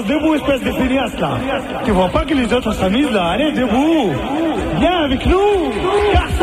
commence debout, espèce de feignasse là. Tu vois pas que les autres s'amusent là? Allez, debout. Viens avec nous. Casse.